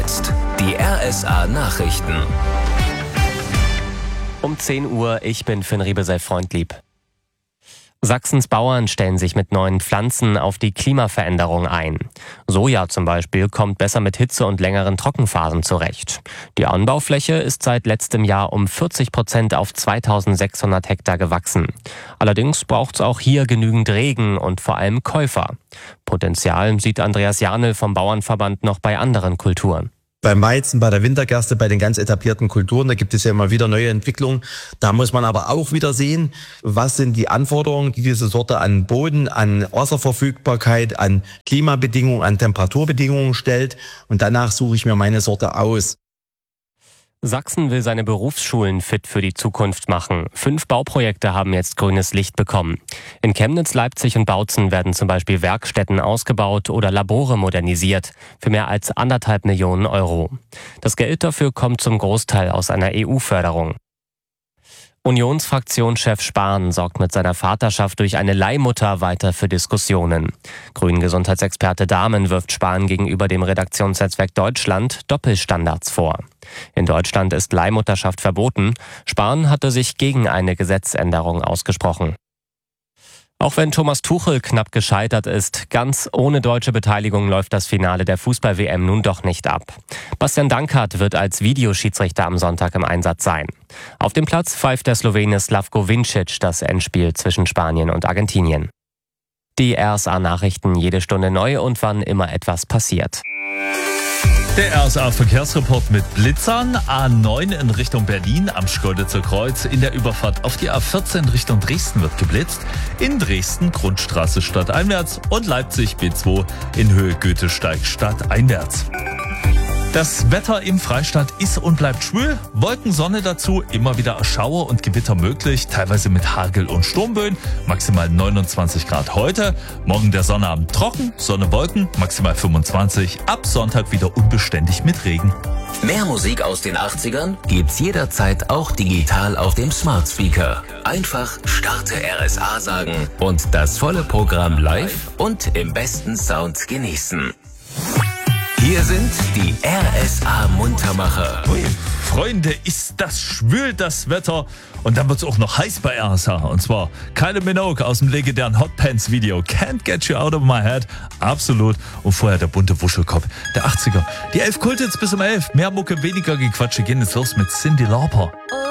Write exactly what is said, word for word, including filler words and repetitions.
jetzt die R S A-Nachrichten. Um zehn Uhr, ich bin Finn Riebesell-Freundlieb. Sachsens Bauern stellen sich mit neuen Pflanzen auf die Klimaveränderung ein. Soja zum Beispiel kommt besser mit Hitze und längeren Trockenphasen zurecht. Die Anbaufläche ist seit letztem Jahr um vierzig Prozent auf zweitausendsechshundert Hektar gewachsen. Allerdings braucht es auch hier genügend Regen und vor allem Käufer. Potenzial sieht Andreas Janel vom Bauernverband noch bei anderen Kulturen. Beim Weizen, bei der Wintergerste, bei den ganz etablierten Kulturen, da gibt es ja immer wieder neue Entwicklungen. Da muss man aber auch wieder sehen, was sind die Anforderungen, die diese Sorte an Boden, an Wasserverfügbarkeit, an Klimabedingungen, an Temperaturbedingungen stellt. Und danach suche ich mir meine Sorte aus. Sachsen will seine Berufsschulen fit für die Zukunft machen. Fünf Bauprojekte haben jetzt grünes Licht bekommen. In Chemnitz, Leipzig und Bautzen werden zum Beispiel Werkstätten ausgebaut oder Labore modernisiert für mehr als anderthalb Millionen Euro. Das Geld dafür kommt zum Großteil aus einer E U-Förderung. Unionsfraktionschef Spahn sorgt mit seiner Vaterschaft durch eine Leihmutter weiter für Diskussionen. Grünen-Gesundheitsexperte Dahmen wirft Spahn gegenüber dem Redaktionsnetzwerk Deutschland Doppelstandards vor. In Deutschland ist Leihmutterschaft verboten. Spahn hatte sich gegen eine Gesetzänderung ausgesprochen. Auch wenn Thomas Tuchel knapp gescheitert ist, ganz ohne deutsche Beteiligung läuft das Finale der Fußball-W M nun doch nicht ab. Bastian Dankert wird als Videoschiedsrichter am Sonntag im Einsatz sein. Auf dem Platz pfeift der Slowene Slavko Vincic das Endspiel zwischen Spanien und Argentinien. Die R S A-Nachrichten jede Stunde neu und wann immer etwas passiert. Der R S A-Verkehrsreport mit Blitzern. A neun in Richtung Berlin am Schkeuditzer Kreuz. In der Überfahrt auf die A vierzehn Richtung Dresden wird geblitzt. In Dresden Grundstraße stadteinwärts und Leipzig B zwei in Höhe Goethesteig stadteinwärts. Das Wetter im Freistaat ist und bleibt schwül. Wolken, Sonne dazu, immer wieder Schauer und Gewitter möglich, teilweise mit Hagel und Sturmböen, maximal neunundzwanzig Grad heute. Morgen der Sonnabend trocken, Sonne, Wolken, maximal fünfundzwanzig. Ab Sonntag wieder unbeständig mit Regen. Mehr Musik aus den achtzigern gibt's jederzeit auch digital auf dem Smart Speaker. Einfach Starte R S A sagen und das volle Programm live und im besten Sound genießen. Hier sind die R S A-Muntermacher. Ui, Freunde, ist das schwül, das Wetter. Und dann wird's auch noch heiß bei R S A. Und zwar Kylie Minogue aus dem legendären Hot Pants Video. Can't Get You Out of My Head. Absolut. Und vorher der bunte Wuschelkopf der achtziger. Die elf Kulthits bis um elf. Mehr Mucke, weniger Gequatsche. Gehen jetzt los mit Cyndi Lauper.